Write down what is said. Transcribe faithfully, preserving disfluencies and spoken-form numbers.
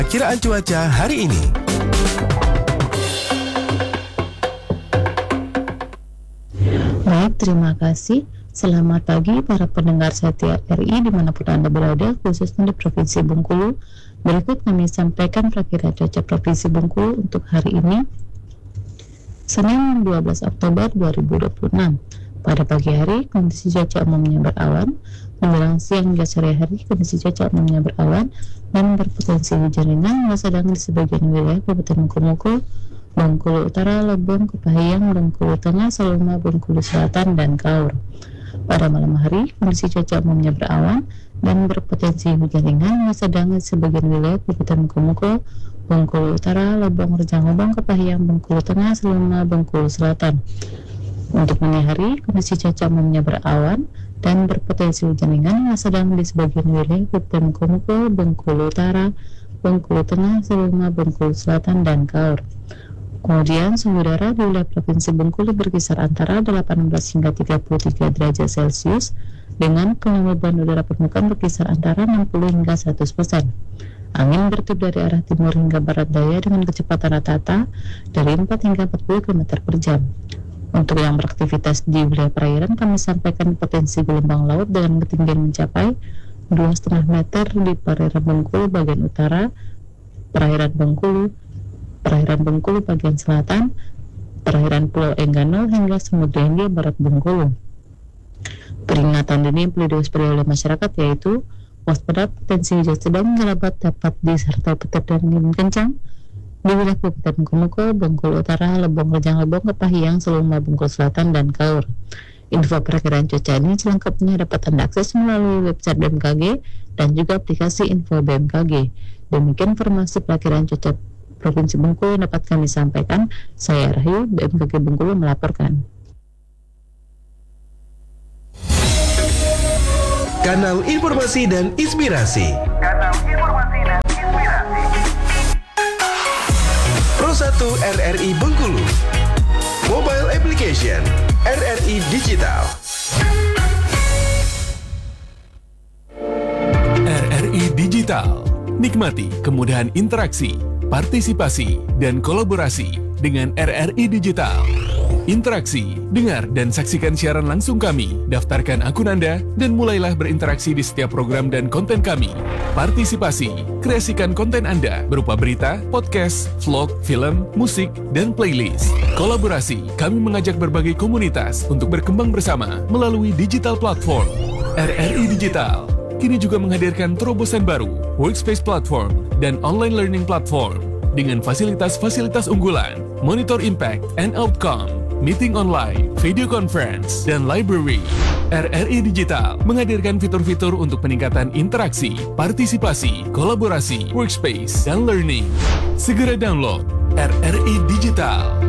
Kiraan cuaca hari ini. Baik, terima kasih. Selamat pagi para pendengar setia R I dimanapun Anda berada, khususnya di Provinsi Bengkulu. Berikut kami sampaikan perkiraan cuaca Provinsi Bengkulu untuk hari ini, Senin dua belas Oktober dua ribu dua puluh enam. Pada pagi hari, kondisi cuaca umumnya berawan. Menjelang siang hingga sore hari, kondisi cuaca umumnya berawan dan berpotensi hujan ringan hingga sedang di sebagian wilayah Kabupaten Bengkulu, Bengkulu Utara, Lebong, Kepahiyang, Bengkulu Tengah, Saloma, Bengkulu Selatan, dan Kaur. Pada malam hari, kondisi cuaca umumnya berawan dan berpotensi hujan ringan hingga sedang di sebagian wilayah Kabupaten Bengkulu, Bengkulu Utara, Lebong, Rejang Lebong, Kepahiyang, Bengkulu Tengah, Saloma, Bengkulu Selatan. Untuk dini hari, kondisi cuaca umumnya berawan dan berpotensi hujan ringan hingga sedang di sebagian wilayah Kabupaten Bengkulu, Bengkulu Utara, Bengkulu Tengah, Saloma, Bengkulu Selatan, dan Kaur. Kemudian suhu udara di wilayah Provinsi Bengkulu berkisar antara delapan belas hingga tiga puluh tiga derajat Celcius dengan kelembaban udara permukaan berkisar antara enam puluh hingga seratus persen. Angin bertiup dari arah timur hingga barat daya dengan kecepatan rata-rata dari empat hingga empat puluh kilometer per jam. Untuk yang beraktivitas di wilayah perairan, kami sampaikan potensi gelombang laut dengan ketinggian mencapai dua koma lima meter di perairan Bengkulu bagian utara, perairan Bengkulu, perairan Bengkulu bagian selatan, perairan Pulau Enggano hingga Samudra Hindia Barat Bengkulu. Peringatan dini yang perlu diwaspadai oleh masyarakat yaitu waspada potensi hujan sedang hingga lebat dapat disertai petir dan angin kencang di wilayah Kabupaten Bengkulu, Bengkulu Utara, Lebong, Rejang Lebong, Kepahiyang, Saloma, Bengkulu Selatan, dan Kaur. Info perakiraan cuaca ini selengkapnya dapat Anda akses melalui website B M K G dan juga aplikasi Info B M K G. Demikian informasi perakiraan cuaca Provinsi Bengkulu dapat kami sampaikan. Saya Rahayu, B M K G Bengkulu melaporkan. Kanal Informasi dan Inspirasi. Kanal Informasi dan Inspirasi. Pro satu R R I Bengkulu. Mobile Application R R I Digital. R R I Digital. Nikmati kemudahan interaksi, partisipasi, dan kolaborasi dengan R R I Digital. Interaksi, dengar, dan saksikan siaran langsung kami. Daftarkan akun Anda dan mulailah berinteraksi di setiap program dan konten kami. Partisipasi, kreasikan konten Anda berupa berita, podcast, vlog, film, musik, dan playlist. Kolaborasi, kami mengajak berbagai komunitas untuk berkembang bersama melalui digital platform. R R I Digital kini juga menghadirkan terobosan baru, workspace platform, dan online learning platform dengan fasilitas-fasilitas unggulan, monitor impact and outcome, meeting online, video conference, dan library. R R I Digital menghadirkan fitur-fitur untuk peningkatan interaksi, partisipasi, kolaborasi, workspace, dan learning. Segera download R R I Digital.